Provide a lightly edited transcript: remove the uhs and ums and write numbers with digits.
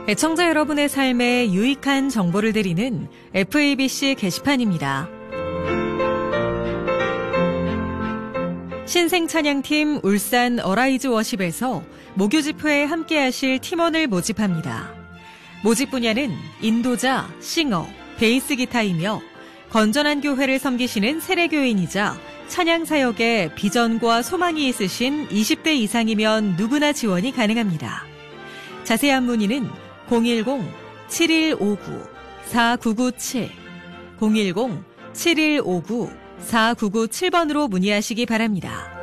애청자 여러분의 삶에 유익한 정보를 드리는 FABC 게시판입니다. 신생찬양팀 울산 어라이즈 워십에서 모교 집회에 함께하실 팀원을 모집합니다. 모집 분야는 인도자, 싱어, 베이스 기타이며 건전한 교회를 섬기시는 세례교인이자 찬양 사역에 비전과 소망이 있으신 20대 이상이면 누구나 지원이 가능합니다. 자세한 문의는 010-7159-4997, 010-7159-4997번으로 문의하시기 바랍니다.